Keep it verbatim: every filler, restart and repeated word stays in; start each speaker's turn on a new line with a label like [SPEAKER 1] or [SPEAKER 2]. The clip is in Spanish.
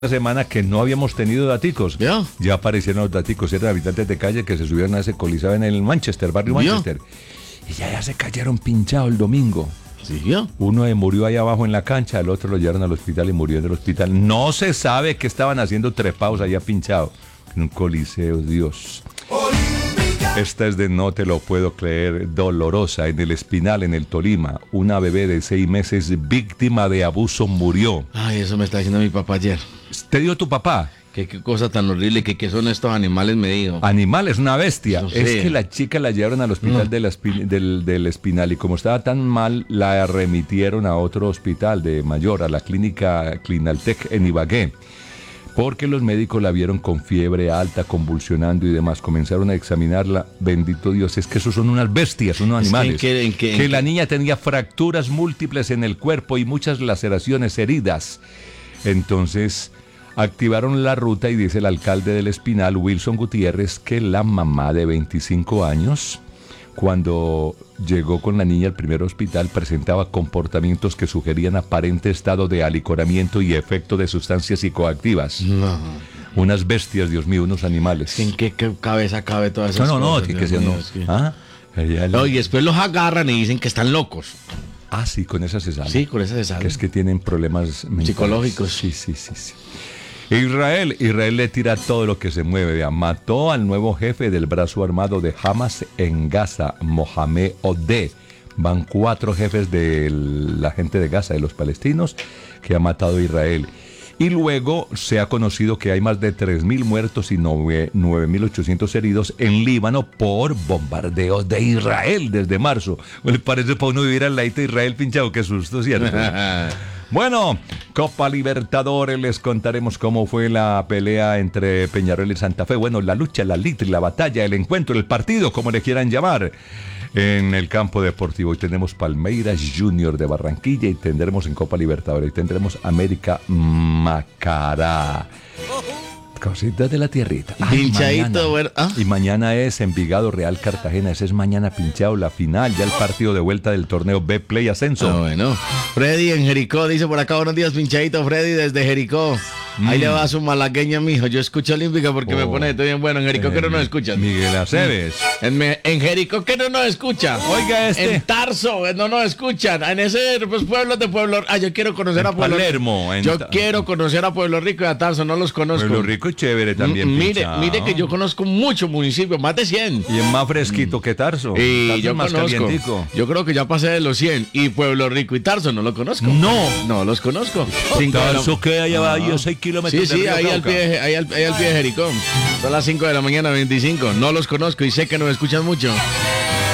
[SPEAKER 1] semana que no habíamos tenido daticos.
[SPEAKER 2] ¿Ya?
[SPEAKER 1] Ya aparecieron los daticos, eran habitantes de calle que se subieron a ese colizado en el Manchester, barrio
[SPEAKER 2] ¿Ya?
[SPEAKER 1] Manchester. Y ya, ya se cayeron pinchados el domingo.
[SPEAKER 2] ¿Sí, ya?
[SPEAKER 1] Uno eh, murió ahí abajo en la cancha, el otro lo llevaron al hospital y murió en el hospital. No se sabe qué estaban haciendo trepados allá pinchados. En un coliseo, Dios. Esta es de no te lo puedo creer, dolorosa. En el Espinal, en el Tolima, una bebé de seis meses víctima de abuso murió.
[SPEAKER 2] Ay, eso me está diciendo mi papá ayer.
[SPEAKER 1] ¿Te dio tu papá?
[SPEAKER 2] ¿Qué, qué cosa tan horrible, que, que son estos animales, me dijo.
[SPEAKER 1] Animal, es una bestia.
[SPEAKER 2] No
[SPEAKER 1] Es
[SPEAKER 2] sé.
[SPEAKER 1] que la chica la llevaron al hospital
[SPEAKER 2] No.
[SPEAKER 1] de la espi- del, del Espinal y como estaba tan mal, la remitieron a otro hospital de mayor, a la clínica Clinaltec en Ibagué. Porque los médicos la vieron con fiebre alta, convulsionando y demás. Comenzaron a examinarla. Bendito Dios, es que esos son unas bestias, son unos
[SPEAKER 2] Es que
[SPEAKER 1] animales.
[SPEAKER 2] en qué- en qué- en
[SPEAKER 1] que
[SPEAKER 2] qué-
[SPEAKER 1] la niña tenía fracturas múltiples en el cuerpo y muchas laceraciones, heridas. Entonces activaron la ruta y dice el alcalde del Espinal, Wilson Gutiérrez, que la mamá de veinticinco años, cuando llegó con la niña al primer hospital, presentaba comportamientos que sugerían aparente estado de alicoramiento y efecto de sustancias psicoactivas.
[SPEAKER 2] No.
[SPEAKER 1] Unas bestias, Dios mío, unos animales.
[SPEAKER 2] ¿En qué, qué cabeza cabe todas
[SPEAKER 1] No,
[SPEAKER 2] esas
[SPEAKER 1] no, no,
[SPEAKER 2] cosas?
[SPEAKER 1] que, que
[SPEAKER 2] Dios
[SPEAKER 1] sea,
[SPEAKER 2] mío,
[SPEAKER 1] no.
[SPEAKER 2] es que-
[SPEAKER 1] Ah, ella le-
[SPEAKER 2] No, y después los agarran y dicen que están locos.
[SPEAKER 1] ah, sí, con esa se sabe.
[SPEAKER 2] Sí, con esa se sabe.
[SPEAKER 1] Que es que tienen problemas mentales.
[SPEAKER 2] Psicológicos.
[SPEAKER 1] Sí, sí, sí, sí. Israel, Israel le tira todo lo que se mueve. Vea, mató al nuevo jefe del brazo armado de Hamas en Gaza, Mohamed Odeh. Van cuatro jefes de la gente de Gaza, de los palestinos, que ha matado a Israel. Y luego se ha conocido que hay más de tres mil muertos y nueve mil ochocientos heridos en Líbano por bombardeos de Israel desde marzo. Me parece para uno vivir al ladito de Israel pinchado, qué susto, ¿cierto? Bueno, Copa Libertadores, les contaremos cómo fue la pelea entre Peñarol y Santa Fe. Bueno, la lucha, la litri, la batalla, el encuentro, el partido, como le quieran llamar, en el campo deportivo. Hoy tenemos Palmeiras Junior de Barranquilla y tendremos en Copa Libertadores, y tendremos América Macará. Cositas de la tierrita. Ay,
[SPEAKER 2] Pinchadito,
[SPEAKER 1] mañana.
[SPEAKER 2] bueno, ¿ah?
[SPEAKER 1] Y mañana es Envigado Real Cartagena. Ese es mañana pinchado, la final, ya el partido de vuelta del torneo B Play Ascenso.
[SPEAKER 2] Ah, bueno. Freddy en Jericó, dice por acá, buenos días, pinchadito, Freddy desde Jericó. Ahí
[SPEAKER 1] Mm.
[SPEAKER 2] le va su malagueña, mijo. Yo escucho Olímpica porque me
[SPEAKER 1] Oh.
[SPEAKER 2] pone todo bien bueno. En Jericó que no nos escuchan.
[SPEAKER 1] Miguel Aceves.
[SPEAKER 2] En, me- en Jericó que no nos escuchan.
[SPEAKER 1] Oiga este.
[SPEAKER 2] En Tarso eh, no nos escuchan. En ese pues, pueblo de Pueblo. Ah, yo quiero conocer
[SPEAKER 1] En
[SPEAKER 2] a Pueblo
[SPEAKER 1] Palermo, en
[SPEAKER 2] Yo
[SPEAKER 1] Ta-
[SPEAKER 2] quiero conocer a Pueblo Rico y a Tarso, no los conozco.
[SPEAKER 1] Pueblo Rico y chévere también.
[SPEAKER 2] M- mire,
[SPEAKER 1] pinchado.
[SPEAKER 2] mire que yo conozco muchos municipios, más de cien.
[SPEAKER 1] Y es más fresquito que Tarso.
[SPEAKER 2] Y
[SPEAKER 1] Tarso
[SPEAKER 2] yo
[SPEAKER 1] es más
[SPEAKER 2] conozco.
[SPEAKER 1] calientico.
[SPEAKER 2] Yo creo que ya pasé de los cien. Y Pueblo Rico y Tarso no lo conozco.
[SPEAKER 1] No.
[SPEAKER 2] No los conozco. Cinco de la-
[SPEAKER 1] Tarso queda allá a seis kilómetros
[SPEAKER 2] Sí,
[SPEAKER 1] de
[SPEAKER 2] sí,
[SPEAKER 1] Río
[SPEAKER 2] ahí al,
[SPEAKER 1] Cauca.
[SPEAKER 2] pie, ahí, al, ahí al pie de Jericó. Son las cinco de la mañana, veinticinco. No los conozco y sé que nos escuchan mucho.